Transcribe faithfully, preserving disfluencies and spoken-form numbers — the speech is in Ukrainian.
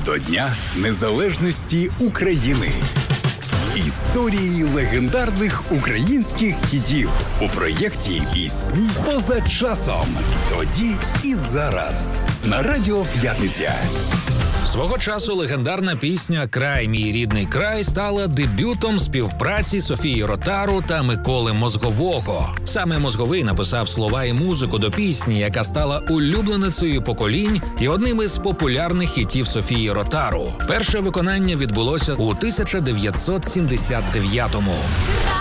до Дня Незалежності України. Історії легендарних українських хітів у проєкті «Пісні поза часом». Тоді і зараз. На Радіо П'ятниця. Свого часу легендарна пісня «Край, мій рідний край» стала дебютом співпраці Софії Ротару та Миколи Мозгового. Саме Мозговий написав слова і музику до пісні, яка стала улюбленицею поколінь і одним із популярних хітів Софії Ротару. Перше виконання відбулося у тисяча дев'ятсот сімдесят дев'ятому.